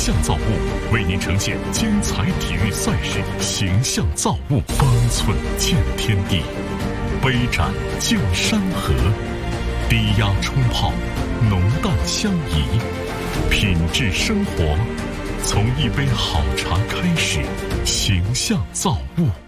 象造物为您呈现精彩体育赛事，形象造物，方寸见天地，杯盏见山河，低压冲泡，浓淡相宜，品质生活，从一杯好茶开始，形象造物。